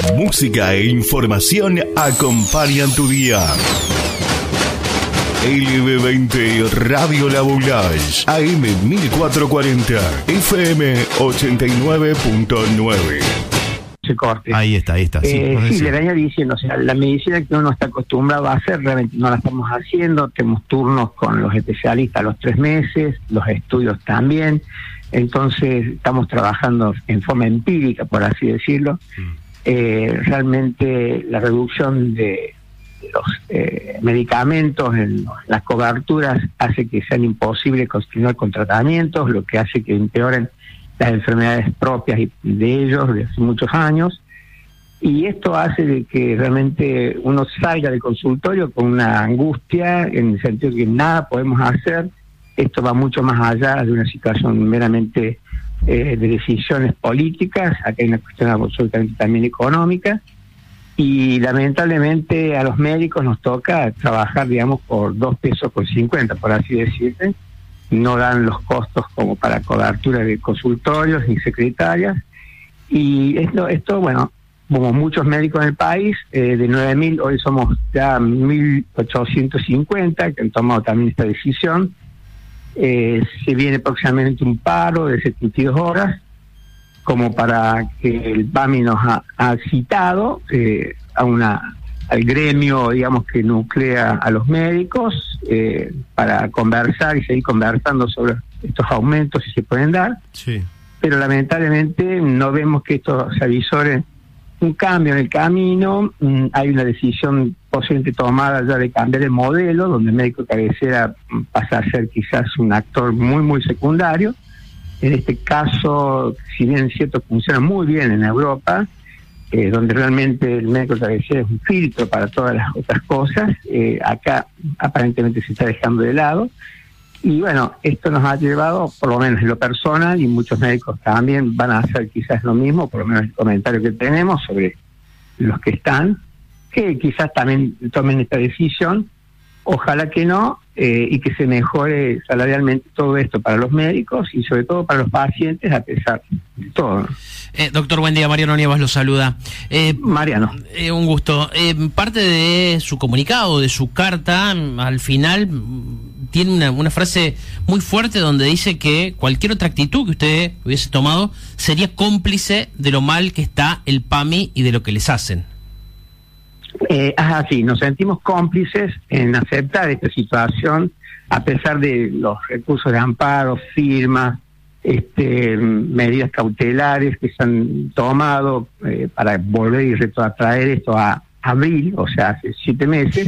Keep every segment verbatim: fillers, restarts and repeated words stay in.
Música e información acompañan tu día. L B veinte Radio La Boulage, A M mil cuatrocientos cuarenta, F M ochenta y nueve punto nueve. Se corte. Ahí está, ahí está. Sí, eh, no sé sí si... le venía diciendo, o sea, la medicina que uno está acostumbrado a hacer, realmente no la estamos haciendo. Tenemos turnos con los especialistas a los tres meses, los estudios también. Entonces, estamos trabajando en forma empírica, por así decirlo. Mm. Eh, realmente la reducción de los eh, medicamentos en las coberturas hace que sean imposible continuar con tratamientos, lo que hace que empeoren las enfermedades propias de ellos de hace muchos años, y esto hace de que realmente uno salga del consultorio con una angustia en el sentido de que nada podemos hacer. Esto va mucho más allá de una situación meramente eh, de decisiones políticas. Acá hay una cuestión absolutamente también económica, y lamentablemente a los médicos nos toca trabajar, digamos, por dos pesos con cincuenta, por así decirte. No dan los costos como para cobertura de consultorios ni secretarias, y esto, esto bueno, como muchos médicos en el país, eh, de nueve mil, hoy somos ya mil ochocientos cincuenta que han tomado también esta decisión. Eh, se viene próximamente un paro de setenta y dos horas, como para que el P A M I nos ha, ha citado eh, a una al gremio, digamos, que nuclea a los médicos eh, para conversar y seguir conversando sobre estos aumentos si se pueden dar. Sí. Pero lamentablemente no vemos que esto se avisore un cambio en el camino. Mm, hay una decisión posiblemente tomada ya de cambiar el modelo, donde el médico de cabecera pasa a ser quizás un actor muy, muy secundario. En este caso, si bien es cierto, funciona muy bien en Europa, eh, donde realmente el médico de cabecera es un filtro para todas las otras cosas, eh, acá aparentemente se está dejando de lado. Y bueno, esto nos ha llevado, por lo menos en lo personal, y muchos médicos también van a hacer quizás lo mismo, por lo menos el comentario que tenemos sobre los que están, que quizás también tomen esta decisión. Ojalá que no, eh, y que se mejore salarialmente todo esto para los médicos y sobre todo para los pacientes, a pesar de todo. Eh, doctor, buen día. Mariano Nievas lo saluda. Eh, Mariano. Eh, un gusto. Eh, parte de su comunicado, de su carta, al final tiene una, una frase muy fuerte donde dice que cualquier otra actitud que usted hubiese tomado sería cómplice de lo mal que está el P A M I y de lo que les hacen. Eh, ah, sí, nos sentimos cómplices en aceptar esta situación, a pesar de los recursos de amparo, firmas, este, medidas cautelares que se han tomado eh, para volver y retrotraer esto a abril, o sea, hace siete meses,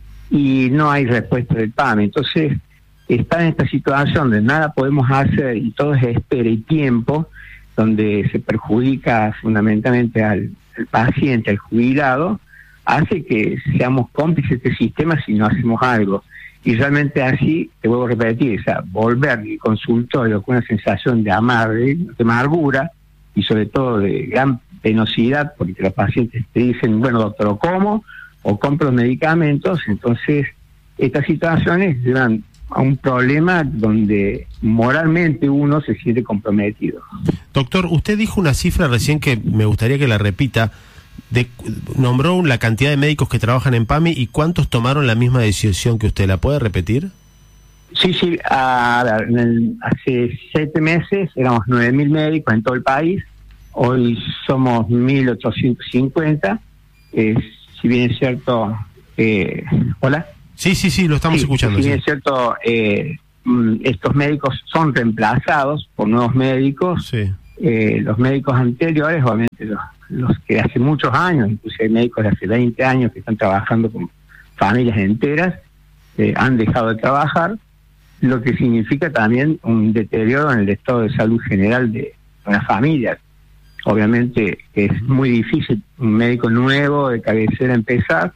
y no hay respuesta del P A M I. Entonces, está en esta situación donde nada podemos hacer y todo es espera y tiempo, donde se perjudica fundamentalmente al, al paciente, al jubilado, hace que seamos cómplices de este sistema si no hacemos algo. Y realmente así, te vuelvo a repetir, o sea, volver al consultorio con una sensación de amarre, de amargura y sobre todo de gran penosidad, porque los pacientes te dicen, bueno, doctor, o como, o compro los medicamentos. Entonces, estas situaciones llevan a un problema donde moralmente uno se siente comprometido. Doctor, usted dijo una cifra recién que me gustaría que la repita. De, nombró la cantidad de médicos que trabajan en P A M I y cuántos tomaron la misma decisión que usted. ¿La puede repetir? Sí, sí. A ver, en el, hace siete meses éramos nueve mil médicos en todo el país. Hoy somos mil ochocientos cincuenta. Eh, si bien es cierto... Eh, ¿Hola? Sí, sí, sí, lo estamos sí, escuchando. Si bien sí. es cierto, eh, estos médicos son reemplazados por nuevos médicos. Sí. Eh, los médicos anteriores, obviamente los, los que hace muchos años, incluso hay médicos de hace veinte años que están trabajando con familias enteras, eh, han dejado de trabajar, lo que significa también un deterioro en el estado de salud general de una familia. Obviamente es muy difícil un médico nuevo de cabecera empezar,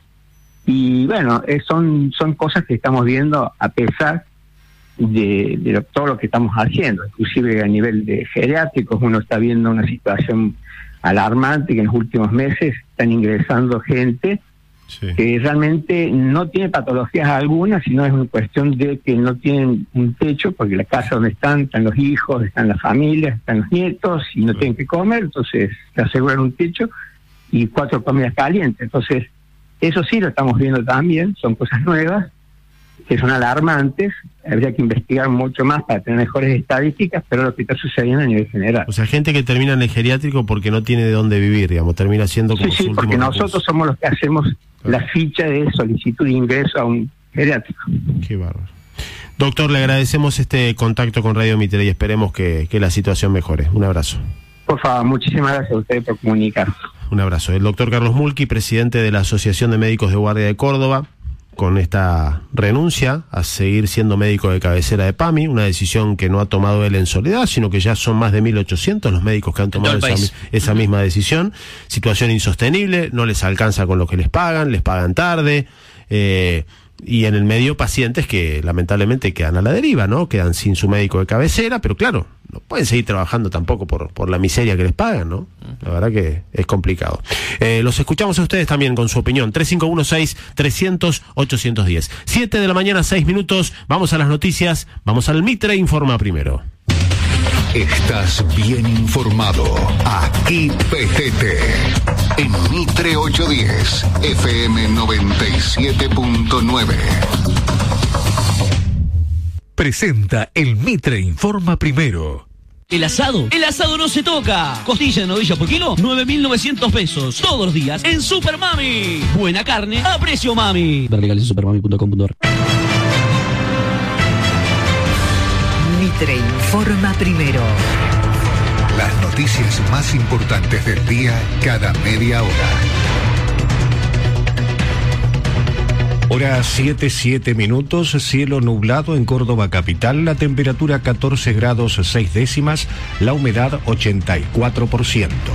y bueno, eh, son, son cosas que estamos viendo a pesar de, de lo, todo lo que estamos haciendo. Inclusive a nivel de geriátricos uno está viendo una situación alarmante, que en los últimos meses están ingresando gente sí. que realmente no tiene patologías algunas, sino es una cuestión de que no tienen un techo, porque la casa donde están, están los hijos, están las familias, están los nietos, y no sí. tienen que comer, entonces se aseguran un techo, y cuatro comidas calientes. Entonces, eso sí lo estamos viendo también, son cosas nuevas, que son alarmantes, habría que investigar mucho más para tener mejores estadísticas, pero lo que está sucediendo a nivel general. O sea, gente que termina en el geriátrico porque no tiene de dónde vivir, digamos, termina siendo como Sí, su sí, último porque recurso. nosotros somos los que hacemos la ficha de solicitud de ingreso a un geriátrico. Qué bárbaro. Doctor, le agradecemos este contacto con Radio Mitre y esperemos que, que la situación mejore. Un abrazo. Por favor, muchísimas gracias a ustedes por comunicar. Un abrazo. El doctor Carlos Mulqui, presidente de la Asociación de Médicos de Guardia de Córdoba, con esta renuncia a seguir siendo médico de cabecera de PAMI, una decisión que no ha tomado él en soledad, sino que ya son más de mil ochocientos los médicos que han tomado esa, esa misma decisión. Situación insostenible, no les alcanza con lo que les pagan, les pagan tarde, eh, y en el medio pacientes que lamentablemente quedan a la deriva, ¿no? Quedan sin su médico de cabecera, pero claro, no pueden seguir trabajando tampoco por, por la miseria que les pagan, ¿no? La verdad que es complicado. Eh, los escuchamos a ustedes también con su opinión. tres cinco uno seis, trescientos, ochocientos diez. siete de la mañana, seis minutos. Vamos a las noticias. Vamos al Mitre Informa primero. Estás bien informado. Aquí P T T. En Mitre ochocientos diez, F M noventa y siete punto nueve. Presenta el Mitre Informa primero. El asado, el asado no se toca. Costilla de novilla por kilo, nueve mil novecientos pesos. Todos los días en Super Mami. Buena carne a precio mami. Ver legales en supermami punto com punto ar. Mitre Informa primero. Las noticias más importantes del día cada media hora. Hora siete, siete minutos, cielo nublado en Córdoba capital, la temperatura catorce grados seis décimas, la humedad ochenta y cuatro por ciento.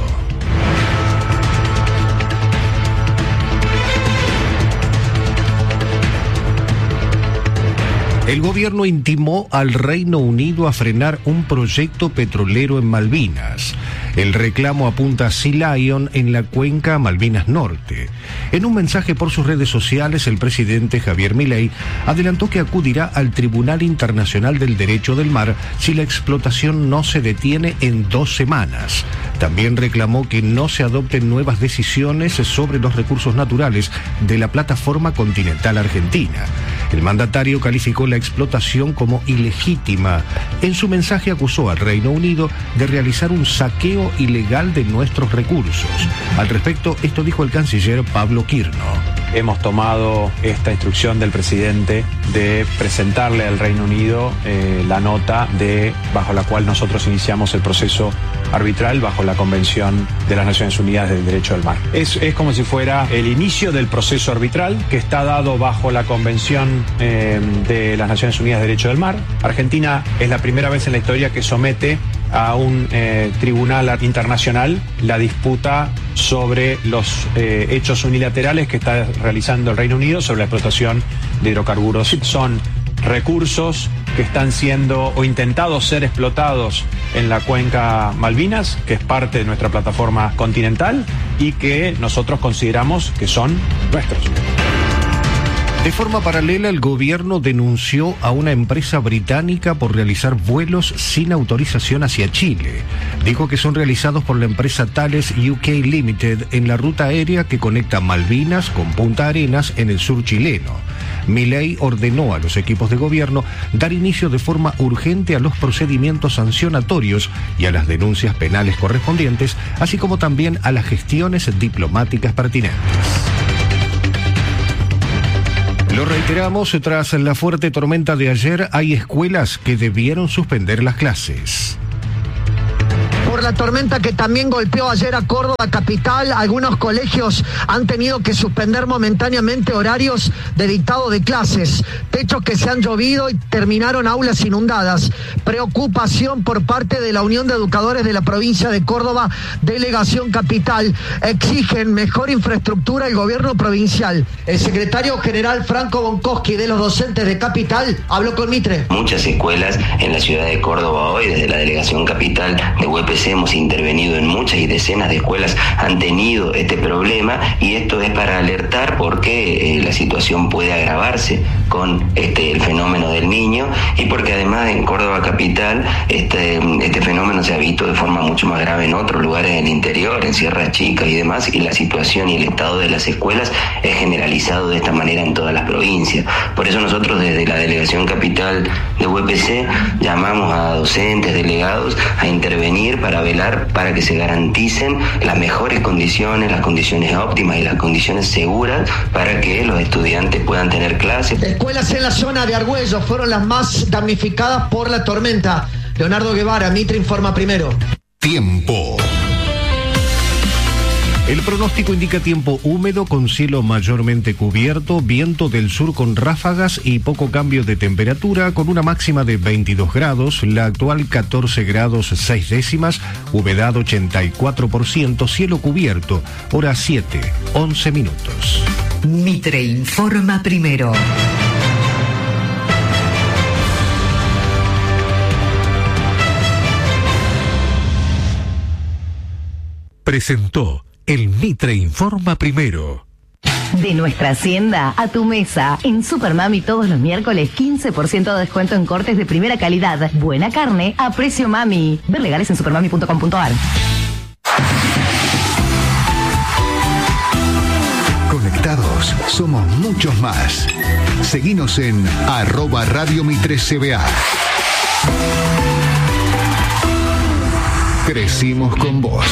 El gobierno intimó al Reino Unido a frenar un proyecto petrolero en Malvinas. El reclamo apunta a Sea Lion en la cuenca Malvinas Norte. En un mensaje por sus redes sociales, el presidente Javier Milei adelantó que acudirá al Tribunal Internacional del Derecho del Mar si la explotación no se detiene en dos semanas. También reclamó que no se adopten nuevas decisiones sobre los recursos naturales de la plataforma continental argentina. El mandatario calificó la explotación como ilegítima. En su mensaje acusó al Reino Unido de realizar un saqueo ilegal de nuestros recursos. Al respecto, esto dijo el canciller Pablo Quirno. Hemos tomado esta instrucción del presidente de presentarle al Reino Unido eh, la nota de bajo la cual nosotros iniciamos el proceso arbitral bajo la Convención de las Naciones Unidas del Derecho del Mar. Es, es como si fuera el inicio del proceso arbitral que está dado bajo la Convención eh, de las Naciones Unidas del Derecho del Mar. Argentina es la primera vez en la historia que somete a un eh, tribunal internacional la disputa sobre los eh, hechos unilaterales que está realizando el Reino Unido sobre la explotación de hidrocarburos. Son recursos que están siendo o intentados ser explotados en la cuenca Malvinas, que es parte de nuestra plataforma continental y que nosotros consideramos que son nuestros. De forma paralela, el gobierno denunció a una empresa británica por realizar vuelos sin autorización hacia Chile. Dijo que son realizados por la empresa Thales U K Limited en la ruta aérea que conecta Malvinas con Punta Arenas en el sur chileno. Milei ordenó a los equipos de gobierno dar inicio de forma urgente a los procedimientos sancionatorios y a las denuncias penales correspondientes, así como también a las gestiones diplomáticas pertinentes. Lo reiteramos, tras la fuerte tormenta de ayer, hay escuelas que debieron suspender las clases. Por la tormenta que también golpeó ayer a Córdoba capital, algunos colegios han tenido que suspender momentáneamente horarios de dictado de clases, techos que se han llovido y terminaron aulas inundadas. Preocupación por parte de la Unión de Educadores de la provincia de Córdoba, delegación capital. Exigen mejor infraestructura el gobierno provincial. El secretario general Franco Bonkowski de los docentes de capital habló con Mitre. Muchas escuelas en la ciudad de Córdoba hoy, desde la delegación capital de U E P C hemos intervenido en muchas y decenas de escuelas han tenido este problema, y esto es para alertar porque eh, la situación puede agravarse con este el fenómeno del niño, y porque además en Córdoba capital este, este fenómeno se ha visto de forma mucho más grave en otros lugares del interior, en Sierras Chicas y demás, y la situación y el estado de las escuelas es generalizado de esta manera en todas las provincias. Por eso nosotros desde la Delegación Capital de U P C llamamos a docentes, delegados a intervenir para velar para que se garanticen las mejores condiciones, las condiciones óptimas y las condiciones seguras para que los estudiantes puedan tener clases. Escuelas en la zona de Argüello fueron las más damnificadas por la tormenta. Leonardo Guevara, Mitre informa primero. Tiempo. El pronóstico indica tiempo húmedo con cielo mayormente cubierto, viento del sur con ráfagas y poco cambio de temperatura, con una máxima de veintidós grados, la actual catorce grados seis décimas, humedad ochenta y cuatro por ciento, cielo cubierto, hora siete, once minutos. Mitre informa primero. Presentó el Mitre Informa Primero. De nuestra hacienda a tu mesa. En Supermami todos los miércoles quince por ciento de descuento en cortes de primera calidad. Buena carne a precio mami. Ver legales en supermami punto com punto ar. Conectados somos muchos más. Seguinos en arroba Radio Mitre C B A. Crecimos con vos.